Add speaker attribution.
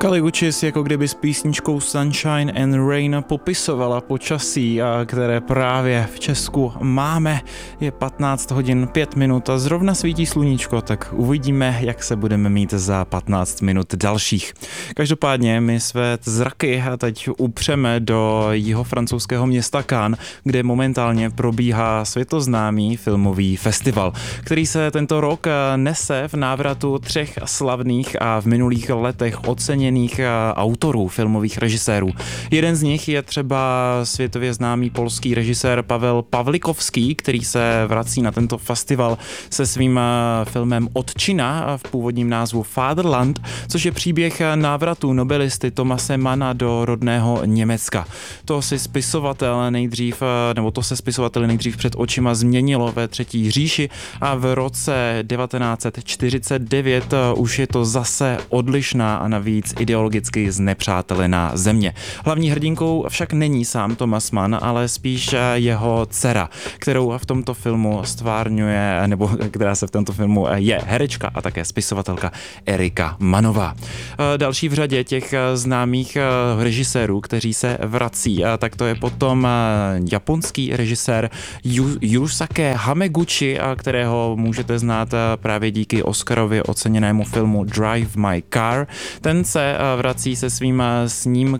Speaker 1: Kali Uchis jako kdyby s písničkou Sunshine and Rain popisovala počasí, které právě v Česku máme. Je 15 hodin 5 minut a zrovna svítí sluníčko, tak uvidíme, jak se budeme mít za 15 minut dalších. Každopádně my své zraky teď upřeme do jihofrancouzského města Cannes, kde momentálně probíhá světoznámý filmový festival, který se tento rok nese v návratu 3 slavných a v minulých letech oceněných autorů, filmových režisérů. Jeden z nich je třeba světově známý polský režisér Pavel Pawlikowski, který se vrací na tento festival se svým filmem Otčina v původním názvu Fatherland, což je příběh návratu nobelisty Thomase Manna do rodného Německa. To se spisovateli nejdřív před očima změnilo ve Třetí říši a v roce 1949 už je to zase odlišná a navíc ideologicky znepřátelená země. Hlavní hrdinkou však není sám Thomas Mann, ale spíš jeho dcera, kterou v tomto filmu stvárňuje, nebo která se v tomto filmu je herečka a také spisovatelka Erika Mannová. Další v řadě těch známých režisérů, kteří se vrací, tak to je potom japonský režisér Yusuke Hamaguchi, kterého můžete znát právě díky Oscarově oceněnému filmu Drive My Car. Ten se vrací se svým